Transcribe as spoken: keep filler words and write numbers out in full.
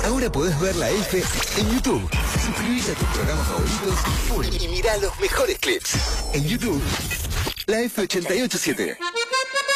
Ahora podés ver la F en YouTube. Suscribís a tus programas favoritos y mirá los mejores clips. En YouTube, la F ochenta y ocho siete.